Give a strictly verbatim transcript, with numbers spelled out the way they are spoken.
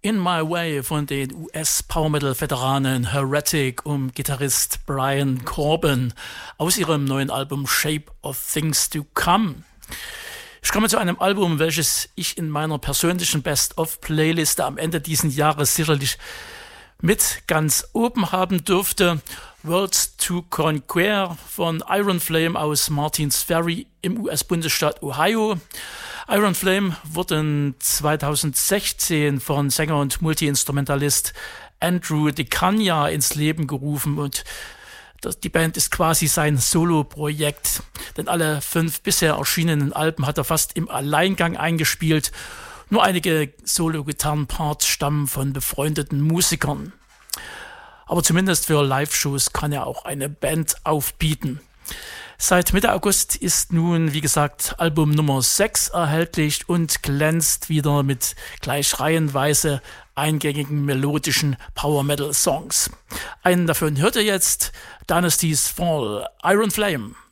In My Way von den U S-Power-Metal-Veteranen Heretic um Gitarrist Brian Corbin aus ihrem neuen Album Shape of Things to Come. Ich komme zu einem Album, welches ich in meiner persönlichen Best-of-Playliste am Ende dieses Jahres sicherlich mit ganz oben haben dürfte. Worlds to Conquer von Iron Flame aus Martins Ferry im U S-Bundesstaat Ohio. Iron Flame wurde zweitausendsechzehn von Sänger und Multi-Instrumentalist Andrew DeCagna ins Leben gerufen und das, die Band ist quasi sein Solo-Projekt, denn alle fünf bisher erschienenen Alben hat er fast im Alleingang eingespielt. Nur einige Solo-Gitarren-Parts stammen von befreundeten Musikern. Aber zumindest für Live-Shows kann er auch eine Band aufbieten. Seit Mitte August ist nun, wie gesagt, Album Nummer sechs erhältlich und glänzt wieder mit gleich reihenweise eingängigen melodischen Power-Metal-Songs. Einen davon hört ihr jetzt, Dynasty's Fall, Iron Flame.